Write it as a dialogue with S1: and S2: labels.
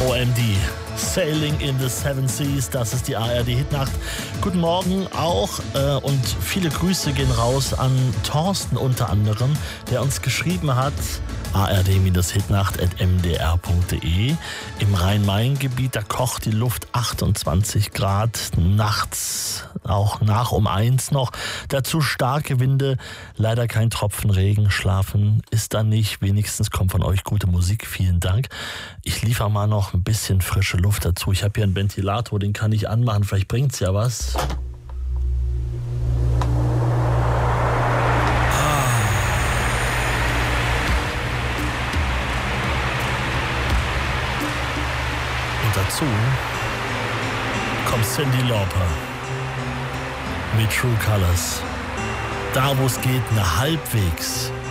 S1: OMD. Sailing in the Seven Seas, das ist die ARD-Hitnacht. Guten Morgen auch und viele Grüße gehen raus an Thorsten unter anderem, der uns geschrieben hat, ard-hitnacht@mdr.de. Im Rhein-Main-Gebiet, da kocht die Luft 28 Grad, nachts auch nach um 1 noch. Dazu starke Winde, leider kein Tropfen Regen, schlafen ist da nicht. Wenigstens kommt von euch gute Musik, vielen Dank. Ich liefere mal noch ein bisschen frische Luft dazu. Ich habe hier einen Ventilator, den kann ich anmachen, vielleicht bringt's ja was. Dazu kommt Cyndi Lauper mit True Colors. Da, wo es geht, eine halbwegs